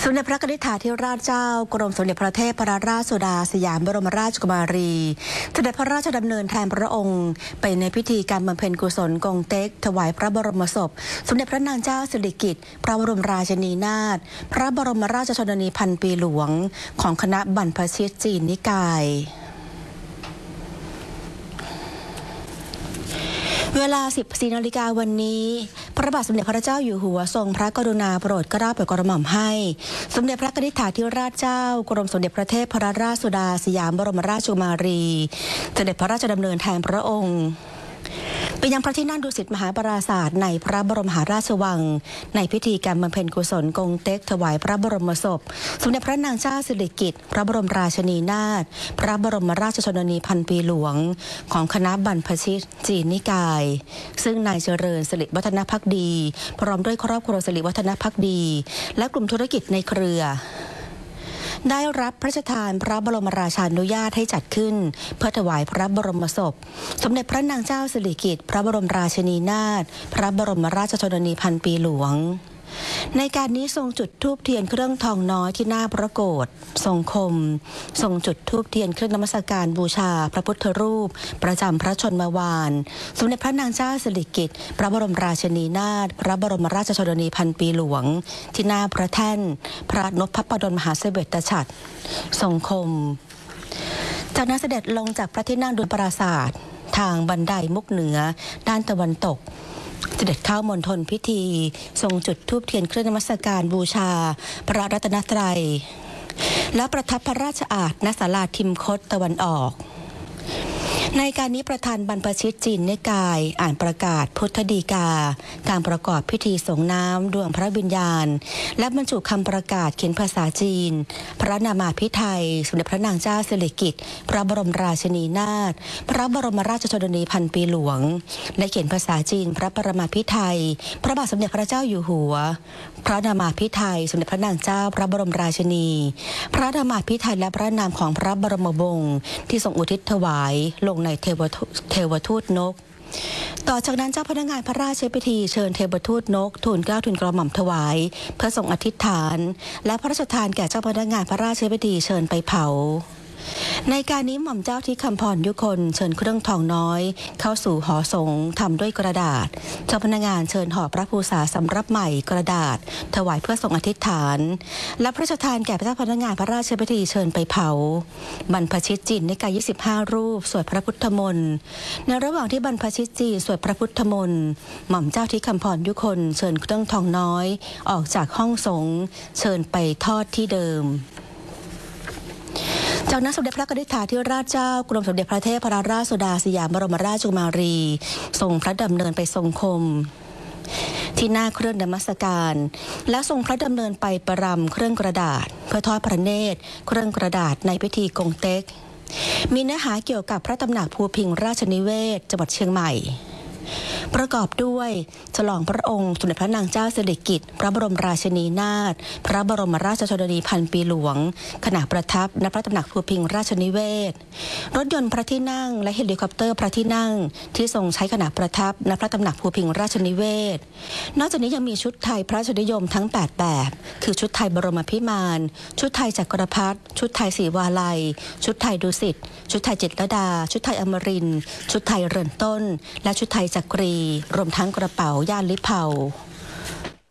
สมเด็จพระนิธิถาธิราชเจ้ากรมสมเด็จพระเทพรัตนราชสุดาสยามบรมราชกุมารีเสด็จพระราชดำเนินแทนพระองค์ไปในพิธีการบำเพ็ญกุศลกงเต็กถวายพระบรมศพสมเด็จพระนางเจ้าสิริกิติ์พระบรมราชินีนาถพระบรมราชชนนีพันปีหลวงของคณะบรรพชิตจีนนิกายเวลา 14 นาฬิกาวันนี้พระบาทสมเด็จพระเจ้าอยู่หัวทรงพระกรุณาโปรดเกล้าโปรดกระหม่อมให้สมเด็จพระนิธิถาธิราชเจ้ากรมสมเด็จพระเทพรัตนราชสุดาสยามบรมราชกุมารีเสด็จพระราชดำเนินแทนพระองค์ไปยังพระที่นั่งดุสิตมหาปราศาสตร์ในพระบรมมหาราชวังในพิธีการบำเพ็ญกุศลกงเต็กถวายพระบรมศพสมเด็จพระนางเจ้าสิริกิติ์พระบรมราชินีนาถพระบรมราชชนนีพันปีหลวงของคณะบรรพชิตจีนนิกายซึ่งนายเจริญสิริวัฒนภักดีพร้อมด้วยครอบครัวสิริวัฒนภักดีและกลุ่มธุรกิจในเครือได้รับพระราชทานพระบรมราชานุญาตให้จัดขึ้นเพื่อถวายพระบรมศพสมเด็จพระนางเจ้าสิริกิติ์พระบรมราชินีนาถพระบรมราชชนนีพันปีหลวงในการนี้ทรงจุดธูปเทียนเครื่องทองน้อยที่หน้าพระโกฐทรงคมทรงจุดธูปเทียนเครื่องนมัสการบูชาพระพุทธรูปประจำพระชนมวานสมเด็จพระนางเจ้าสิริกิติ์พระบรมราชินีนาถพระบรมราชชนนีพันปีหลวงที่หน้าพระแท่นพระนพพระดลมหาเสวตฉัตรทรงคมจากนั้นเสด็จลงจากพระที่นั่งดุลปราศาสตร์ทางบันไดมุกเหนือด้านตะวันตกเสด็จเข้ามณฑลพิธีทรงจุดธูปเทียนเครื่องนมัสการบูชาพระรัตนตรัยและประทับพระราชอาสน์ณศาลาทิมคตตะวันออกในการนี้ประธานบรรพชิตจีนนิกายอ่านประกาศพุทธดีกาการประกอบพิธีส่งน้ำดวงพระวิญญาณและบรรจุคำประกาศเขียนภาษาจีนพระนามาภิไธยสมเด็จพระนางเจ้าสิริกิติ์พระบรมราชินีนาถพระบรมราชชนนีพันปีหลวงและเขียนภาษาจีนพระปรมาภิไธยพระบาทสมเด็จพระเจ้าอยู่หัวพระนามาภิไธยสมเด็จพระนางเจ้าพระบรมราชินีพระนามาภิไธยและพระนามของพระบรมวงศ์ที่ทรงอุทิศถวายลงในเทวทูตนกต่อจากนั้นเจ้าพนักงานพระราชพิธีเชิญเทวทูตนกทูลเกล้าทูลกระหม่อมถวายเพื่อส่งอธิษฐานและพระราชทานแก่เจ้าพนักงานพระราชพิธีเชิญไปเผาในการนี้หม่อมเจ้าที่คำพรยุคนเชิญเครื่องทองน้อยเข้าสู่หอสงฆ์ทำด้วยกระดาษเจ้าพนักงานเชิญห่อพระภูษาสำรับใหม่กระดาษถวายเพื่อส่งอธิษฐานและพระราชทานแก่เจ้าพนักงานพระราชพิธีเชิญไปเผาบรรพชิตจีนนิกาย25รูปสวดพระพุทธมนต์ในระหว่างที่บรรพชิตจีนสวดพระพุทธมนต์หม่อมเจ้าที่คำพรยุคนเชิญเครื่องทองน้อยออกจากห้องสงฆ์เชิญไปทอดที่เดิมจากนั้นสมเด็จพระนิธิถาธิราชเจ้ากรมสมเด็จพระเทพรัตนราชสุดาสยามบรมราชกุมารีทรงพระดำเนินไปทรงคมที่หน้าเครื่องนมัสการและทรงพระดำเนินไปประรำเครื่องกระดาษเพื่อทอดพระเนตรเครื่องกระดาษในพิธีกงเต็กมีเนื้อหาเกี่ยวกับพระตำหนักภูพิงราชนิเวศจังหวัดเชียงใหม่ประกอบด้วยฉลองพระองค์สมเด็จพระนางเจ้าสิริกิติ์พระบรมราชินีนาถพระบรมราชชนนีพันปีหลวงขณะประทับณพระตำหนักภูพิงราชนิเวศรถยนต์พระที่นั่งและเฮลิคอปเตอร์พระที่นั่งที่ทรงใช้ขณะประทับณพระตำหนักภูพิงราชนิเวศนอกจากนี้ยังมีชุดไทยพระราชนิยมทั้ง8แบบคือชุดไทยบรมพิมานชุดไทยจักรพรรดิชุดไทยศรีวาลัยชุดไทยดุสิตชุดไทยจิตรลดาชุดไทยอมรินทร์ชุดไทยเริ่มต้นและชุดไทยจักรีรวมทั้งกระเป๋าย่านลิเผา